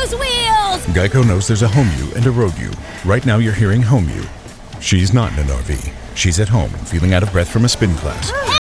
those wheels! Geico knows there's a home you and a road you. Right now you're hearing home you. She's not in an RV. She's at home, feeling out of breath from a spin class.